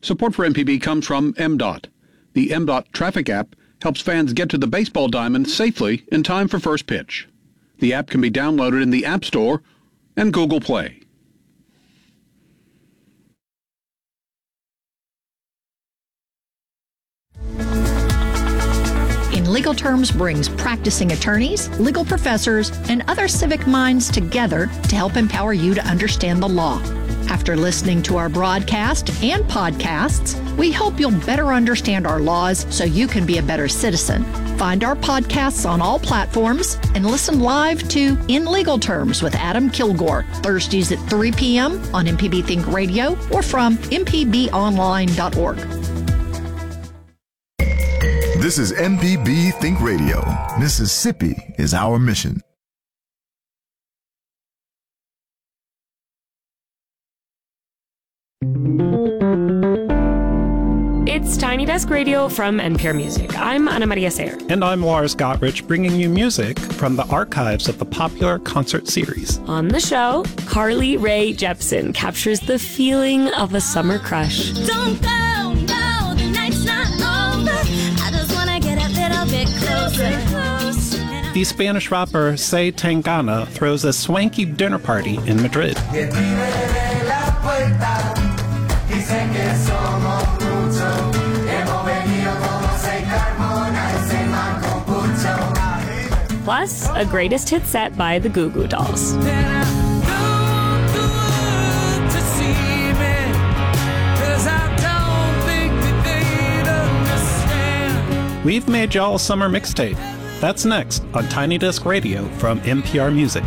Support for MPB comes from MDOT. The MDOT traffic app helps fans get to the baseball diamond safely in time for first pitch. The app can be downloaded in the App Store and Google Play. In Legal Terms brings practicing attorneys, legal professors, and other civic minds together to help empower you to understand the law. After listening to our broadcast and podcasts, we hope you'll better understand our laws so you can be a better citizen. Find our podcasts on all platforms and listen live to In Legal Terms with Adam Kilgore, Thursdays at 3 p.m. on MPB Think Radio or from mpbonline.org. This is MPB Think Radio. Mississippi is our mission. It's Tiny Desk Radio from NPR Music. I'm Ana Maria Sayer. And I'm Lars Gotrich, bringing you music from the archives of the popular concert series. On the show, Carly Rae Jepsen captures the feeling of a summer crush. Don't go, no, the night's not over. I just want to get a little bit closer. The Spanish rapper Say Tangana throws a swanky dinner party in Madrid. Plus, a greatest hit set by the Goo Goo Dolls. We've made y'all a summer mixtape. That's next on Tiny Desk Radio from NPR Music.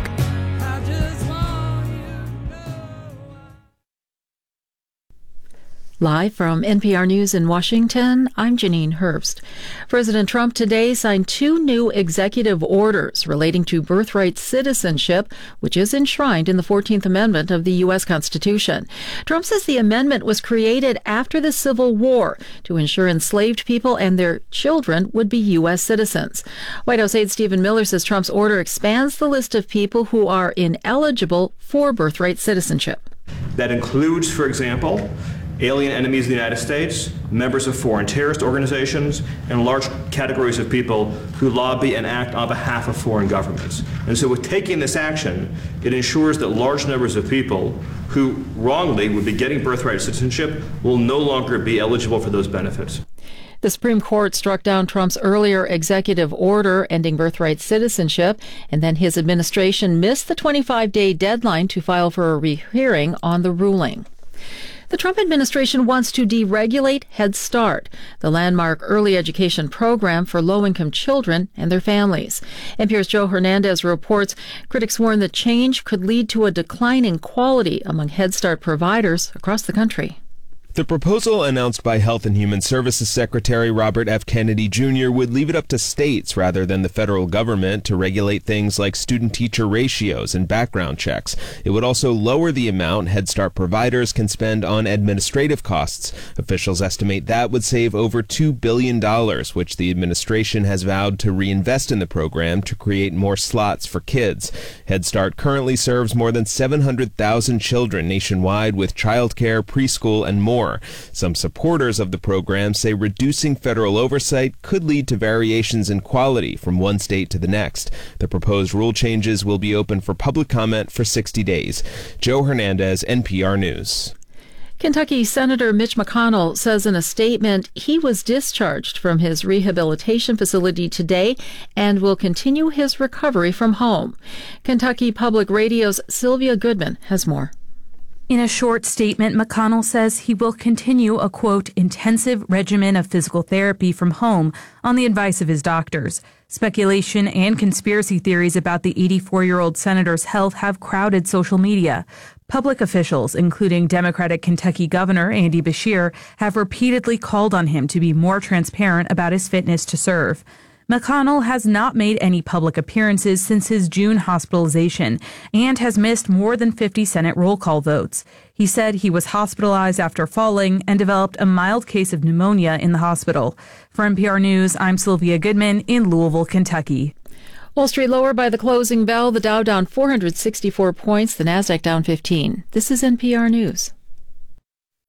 Live from NPR News in Washington, I'm Janine Herbst. President Trump today signed 2 new executive orders relating to birthright citizenship, which is enshrined in the 14th Amendment of the U.S. Constitution. Trump says the amendment was created after the Civil War to ensure enslaved people and their children would be U.S. citizens. White House aide Stephen Miller says Trump's order expands the list of people who are ineligible for birthright citizenship. That includes, for example, alien enemies of the United States, members of foreign terrorist organizations, and large categories of people who lobby and act on behalf of foreign governments. And so with taking this action, it ensures that large numbers of people who wrongly would be getting birthright citizenship will no longer be eligible for those benefits. The Supreme Court struck down Trump's earlier executive order ending birthright citizenship, and then his administration missed the 25-day deadline to file for a rehearing on the ruling. The Trump administration wants to deregulate Head Start, the landmark early education program for low-income children and their families. NPR's Joe Hernandez reports critics warn the change could lead to a decline in quality among Head Start providers across the country. The proposal announced by Health and Human Services Secretary Robert F. Kennedy Jr. would leave it up to states rather than the federal government to regulate things like student-teacher ratios and background checks. It would also lower the amount Head Start providers can spend on administrative costs. Officials estimate that would save over $2 billion, which the administration has vowed to reinvest in the program to create more slots for kids. Head Start currently serves more than 700,000 children nationwide with childcare, preschool, and more. Some supporters of the program say reducing federal oversight could lead to variations in quality from one state to the next. The proposed rule changes will be open for public comment for 60 days. Joe Hernandez, NPR News. Kentucky Senator Mitch McConnell says in a statement he was discharged from his rehabilitation facility today and will continue his recovery from home. Kentucky Public Radio's Sylvia Goodman has more. In a short statement, McConnell says he will continue a, quote, intensive regimen of physical therapy from home on the advice of his doctors. Speculation and conspiracy theories about the 84-year-old senator's health have crowded social media. Public officials, including Democratic Kentucky Governor Andy Beshear, have repeatedly called on him to be more transparent about his fitness to serve. McConnell has not made any public appearances since his June hospitalization and has missed more than 50 Senate roll call votes. He said he was hospitalized after falling and developed a mild case of pneumonia in the hospital. For NPR News, I'm Sylvia Goodman in Louisville, Kentucky. Wall Street lower by the closing bell. The Dow down 464 points, the Nasdaq down 15. This is NPR News.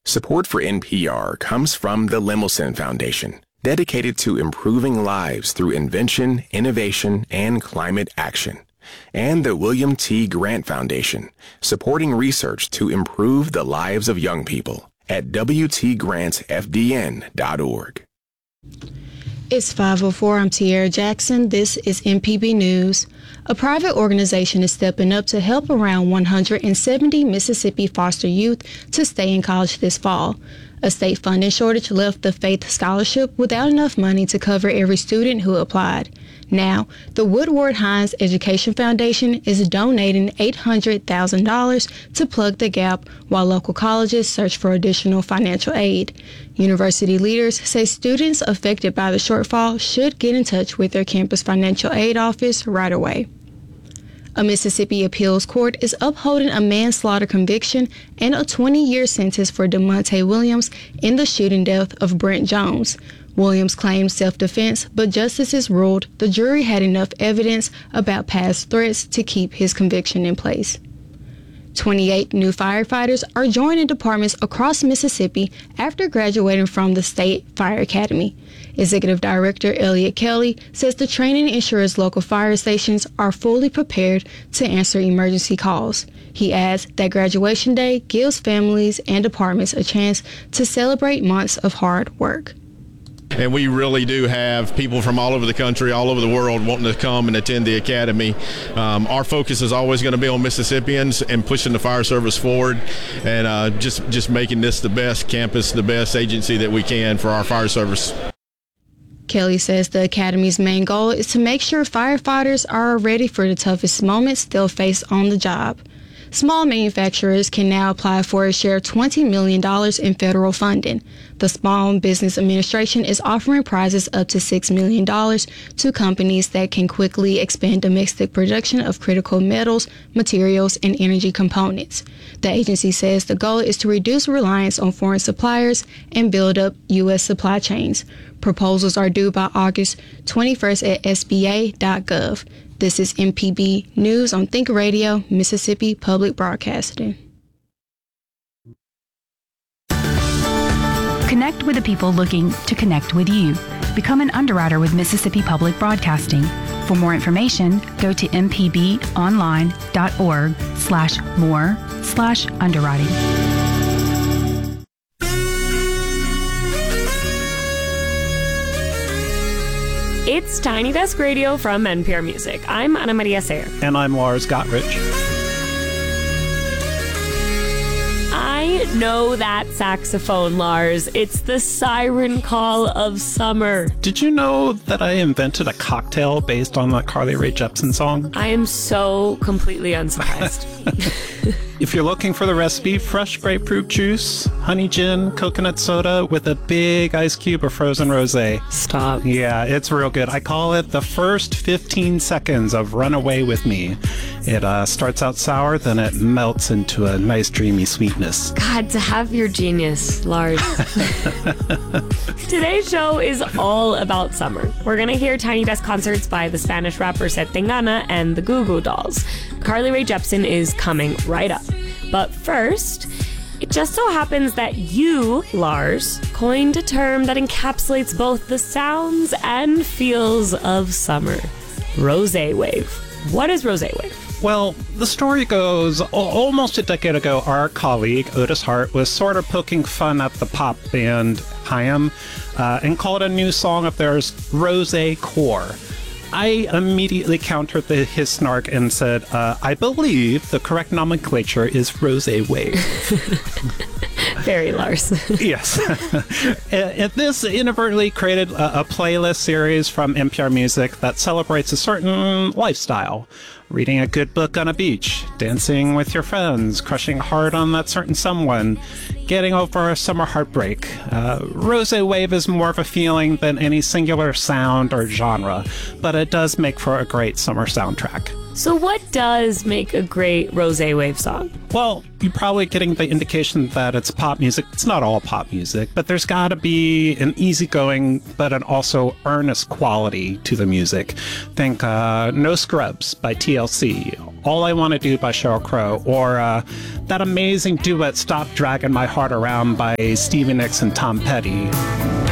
Support for NPR comes from the Lemelson Foundation, dedicated to improving lives through invention, innovation, and climate action. And the William T. Grant Foundation, supporting research to improve the lives of young people at wtgrantfdn.org. It's 5:04. I'm Tiara Jackson. This is MPB News. A private organization is stepping up to help around 170 Mississippi foster youth to stay in college this fall. A state funding shortage left the Faith Scholarship without enough money to cover every student who applied. Now, the Woodward Hines Education Foundation is donating $800,000 to plug the gap while local colleges search for additional financial aid. University leaders say students affected by the shortfall should get in touch with their campus financial aid office right away. A Mississippi appeals court is upholding a manslaughter conviction and a 20-year sentence for DeMonte Williams in the shooting death of Brent Jones. Williams claimed self-defense, but justices ruled the jury had enough evidence about past threats to keep his conviction in place. 28 new firefighters are joining departments across Mississippi after graduating from the State Fire Academy. Executive Director Elliot Kelly says the training ensures local fire stations are fully prepared to answer emergency calls. He adds that graduation day gives families and departments a chance to celebrate months of hard work. And we really do have people from all over the country, all over the world wanting to come and attend the academy. Our focus is always going to be on Mississippians and pushing the fire service forward and just making this the best campus, the best agency that we can for our fire service. Kelly says the Academy's main goal is to make sure firefighters are ready for the toughest moments they'll face on the job. Small manufacturers can now apply for a share of $20 million in federal funding. The Small Business Administration is offering prizes up to $6 million to companies that can quickly expand domestic production of critical metals, materials, and energy components. The agency says the goal is to reduce reliance on foreign suppliers and build up U.S. supply chains. Proposals are due by August 21st at SBA.gov. This is MPB News on Think Radio, Mississippi Public Broadcasting. Connect with the people looking to connect with you. Become an underwriter with Mississippi Public Broadcasting. For more information, go to mpbonline.org/more/underwriting. It's Tiny Desk Radio from NPR Music. I'm Ana Maria Sayer. And I'm Lars Gottrich. I know that saxophone, Lars. It's the siren call of summer. Did you know that I invented a cocktail based on the Carly Rae Jepsen song? I am so completely unsurprised. If you're looking for the recipe, fresh grapefruit juice, honey gin, coconut soda with a big ice cube of frozen rosé. Stop. Yeah, it's real good. I call it the first 15 seconds of Run Away With Me. It starts out sour, then it melts into a nice dreamy sweetness. God, to have your genius, Lars. Today's show is all about summer. We're going to hear Tiny Desk concerts by the Spanish rapper Setengana and the Goo Goo Dolls. Carly Rae Jepsen is coming right up. But first, it just so happens that you, Lars, coined a term that encapsulates both the sounds and feels of summer. Rosé wave. What is rosé wave? Well, the story goes, almost a decade ago, our colleague, Otis Hart, was sort of poking fun at the pop band Haim and called a new song of theirs Rosé Core. I immediately countered his snark and said, I believe the correct nomenclature is rosé wave. Very Lars. Yes. And this inadvertently created a playlist series from NPR Music that celebrates a certain lifestyle. Reading a good book on a beach, dancing with your friends, crushing hard on that certain someone, getting over a summer heartbreak. Rosé wave is more of a feeling than any singular sound or genre, but it does make for a great summer soundtrack. So what does make a great Rosé Wave song? Well, you're probably getting the indication that it's pop music. It's not all pop music, but there's got to be an easygoing, but an also earnest quality to the music. Think No Scrubs by TLC, All I Want to Do by Sheryl Crow, or that amazing duet Stop Dragging My Heart Around by Stevie Nicks and Tom Petty.